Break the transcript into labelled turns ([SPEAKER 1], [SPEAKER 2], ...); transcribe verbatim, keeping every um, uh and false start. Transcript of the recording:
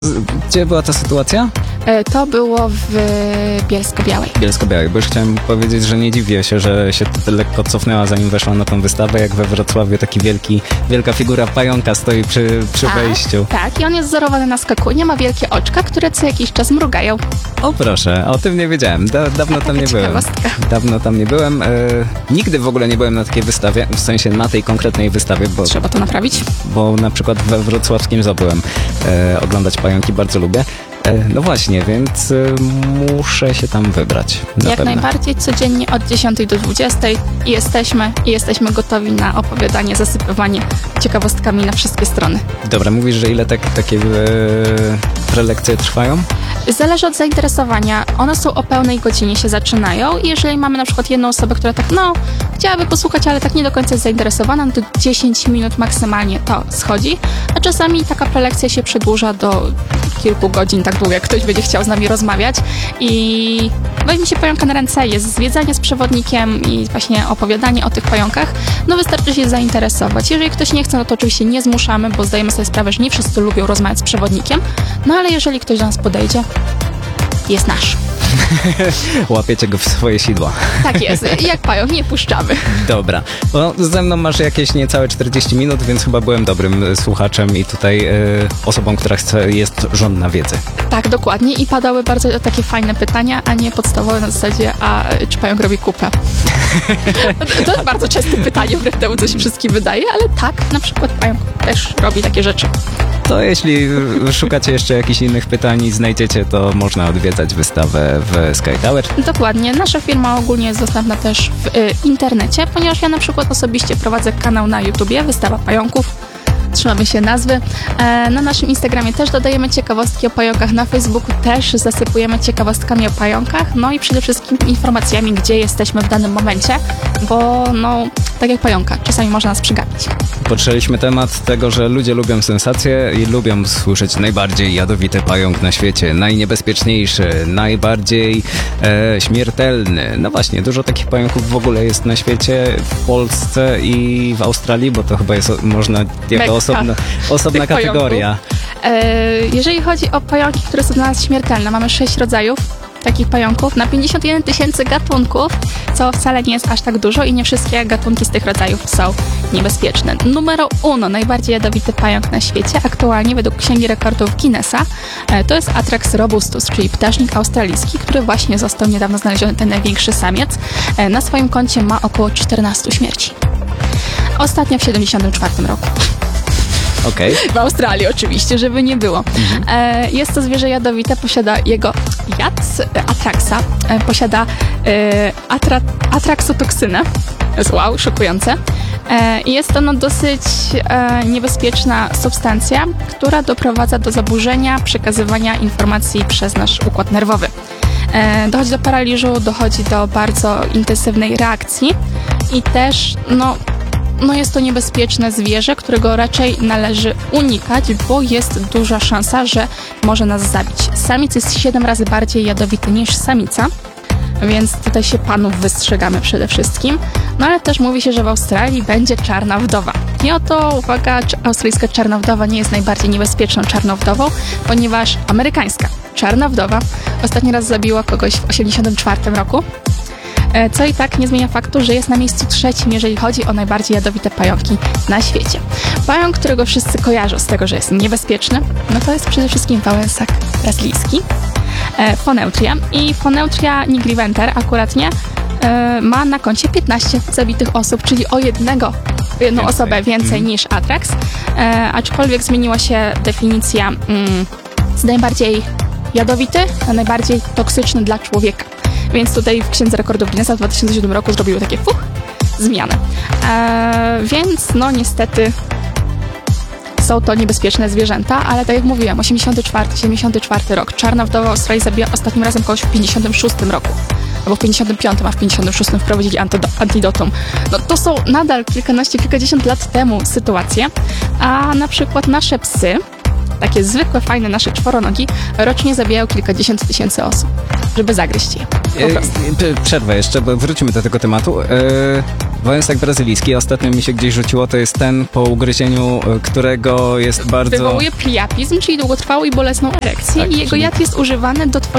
[SPEAKER 1] Gdzie była ta sytuacja?
[SPEAKER 2] To było w Bielsko-Białej.
[SPEAKER 1] Bielsko-Białej, bo już chciałem powiedzieć, że nie dziwię się, że się t- lekko cofnęła, zanim weszła na tą wystawę, jak we Wrocławiu taki wielki, wielka figura pająka stoi przy, przy
[SPEAKER 2] tak,
[SPEAKER 1] wejściu.
[SPEAKER 2] Tak, i on jest wzorowany na skaku. Nie ma wielkie oczka, które co jakiś czas mrugają.
[SPEAKER 1] O proszę, o tym nie wiedziałem. Da, dawno
[SPEAKER 2] Taka
[SPEAKER 1] tam nie byłem. Dawno tam nie byłem. E, nigdy w ogóle nie byłem na takiej wystawie, w sensie na tej konkretnej wystawie, bo...
[SPEAKER 2] Trzeba to naprawić.
[SPEAKER 1] Bo na przykład we wrocławskim zoo byłem. E, oglądać pająki bardzo lubię. No właśnie, więc y, muszę się tam wybrać.
[SPEAKER 2] Jak
[SPEAKER 1] pewno.
[SPEAKER 2] najbardziej, codziennie od dziesiątej do dwudziestej i jesteśmy, i jesteśmy gotowi na opowiadanie, zasypywanie ciekawostkami na wszystkie strony.
[SPEAKER 1] Dobra, mówisz, że ile tak, takie y, prelekcje trwają?
[SPEAKER 2] Zależy od zainteresowania. One są o pełnej godzinie się zaczynają i jeżeli mamy na przykład jedną osobę, która tak, no, chciałaby posłuchać, ale tak nie do końca jest zainteresowana, no to dziesięć minut maksymalnie to schodzi, a czasami taka prelekcja się przedłuża do kilku godzin, tak długo jak ktoś będzie chciał z nami rozmawiać i weźmie się pająka na ręce, jest zwiedzanie z przewodnikiem i właśnie opowiadanie o tych pająkach, no wystarczy się zainteresować. Jeżeli ktoś nie chce, no to oczywiście nie zmuszamy, bo zdajemy sobie sprawę, że nie wszyscy lubią rozmawiać z przewodnikiem, no ale jeżeli ktoś do nas podejdzie, jest nasz.
[SPEAKER 1] Łapiecie go w swoje sidła.
[SPEAKER 2] Tak jest, jak pająk, nie puszczamy.
[SPEAKER 1] Dobra, no ze mną masz jakieś niecałe czterdzieści minut, więc chyba byłem dobrym słuchaczem i tutaj y, osobą, która chce, jest żądna wiedzy.
[SPEAKER 2] Tak, dokładnie i padały bardzo takie fajne pytania, a nie podstawowe na zasadzie, a czy pająk robi kupę? To jest bardzo częste pytanie, wbrew temu, co się wszystkim wydaje, ale tak, na przykład pająk też robi takie rzeczy.
[SPEAKER 1] To jeśli szukacie jeszcze jakichś innych pytań i znajdziecie, to można odwiedzać wystawę w Sky Tower. Dokładnie.
[SPEAKER 2] Nasza firma ogólnie jest dostępna też w y, internecie, ponieważ ja na przykład osobiście prowadzę kanał na YouTubie, Wystawa Pająków. Trzymamy się nazwy. E, na naszym Instagramie też dodajemy ciekawostki o pająkach, na Facebooku też zasypujemy ciekawostkami o pająkach, no i przede wszystkim informacjami, gdzie jesteśmy w danym momencie, bo no, tak jak pająka, czasami można nas przegapić.
[SPEAKER 1] Potrzebaliśmy temat tego, że ludzie lubią sensacje i lubią słyszeć najbardziej jadowity pająk na świecie, najniebezpieczniejszy, najbardziej e, śmiertelny. No właśnie, dużo takich pająków w ogóle jest na świecie, w Polsce i w Australii, bo to chyba jest, można jako osobna, osobna kategoria.
[SPEAKER 2] E, jeżeli chodzi o pająki, które są dla nas śmiertelne, mamy sześć rodzajów takich pająków na pięćdziesiąt jeden tysięcy gatunków, co wcale nie jest aż tak dużo i nie wszystkie gatunki z tych rodzajów są niebezpieczne. Numero uno, najbardziej jadowity pająk na świecie, aktualnie według Księgi Rekordów Guinnessa, to jest Atrax robustus, czyli ptasznik australijski, który właśnie został niedawno znaleziony, ten największy samiec. Na swoim koncie ma około czternaście śmierci. Ostatnio w siedemdziesiątym czwartym roku.
[SPEAKER 1] Okay.
[SPEAKER 2] W Australii oczywiście, żeby nie było. Mhm. E, jest to zwierzę jadowite, posiada jego jad, Atraxa, e, posiada e, atra, atraxotoksynę. Wow, szokujące. E, jest to no, dosyć e, niebezpieczna substancja, która doprowadza do zaburzenia przekazywania informacji przez nasz układ nerwowy. E, dochodzi do paraliżu, dochodzi do bardzo intensywnej reakcji i też no No jest to niebezpieczne zwierzę, którego raczej należy unikać, bo jest duża szansa, że może nas zabić. Samiec jest siedem razy bardziej jadowity niż samica, więc tutaj się panów wystrzegamy przede wszystkim. No ale też mówi się, że w Australii będzie czarna wdowa. I oto, uwaga, australijska czarna wdowa nie jest najbardziej niebezpieczną czarną wdową, ponieważ amerykańska czarna wdowa ostatni raz zabiła kogoś w osiemdziesiątym czwartym roku. Co i tak nie zmienia faktu, że jest na miejscu trzecim, jeżeli chodzi o najbardziej jadowite pająki na świecie. Pająk, którego wszyscy kojarzą z tego, że jest niebezpieczny, no to jest przede wszystkim wałęsak brazylijski, e, Phoneutria. I Phoneutria nigriventer akurat nie, e, ma na koncie piętnaście zabitych osób, czyli o jednego, jedną więcej. osobę więcej mm. niż Atrax, e, aczkolwiek zmieniła się definicja mm, z najbardziej jadowity na najbardziej toksyczny dla człowieka. Więc tutaj w Księdze Rekordów Guinnessa w dwa tysiące siódmym roku zrobiły takie fuch, zmianę. Eee, więc no niestety są to niebezpieczne zwierzęta, ale tak jak mówiłam, osiemdziesiąty czwarty, siedemdziesiąty czwarty rok. Czarna wdowa Australii zabiła ostatnim razem kogoś w pięćdziesiątym szóstym roku. Albo w pięćdziesiątym piątym, a w pięćdziesiątym szóstym wprowadzili antidotum. No to są nadal kilkanaście, kilkadziesiąt lat temu sytuacje, a na przykład nasze psy, takie zwykłe, fajne nasze czworonogi, rocznie zabijają kilkadziesiąt tysięcy osób, żeby zagryźć je.
[SPEAKER 1] E, przerwę jeszcze, bo wrócimy do tego tematu. E, Wąsek brazylijski, ostatnio mi się gdzieś rzuciło, to jest ten, po ugryzieniu y, którego jest bardzo...
[SPEAKER 2] Wywołuje priapizm, czyli długotrwałą i bolesną erekcję
[SPEAKER 1] Tak,
[SPEAKER 2] i jego
[SPEAKER 1] czyli-
[SPEAKER 2] jad jest używany do tworzenia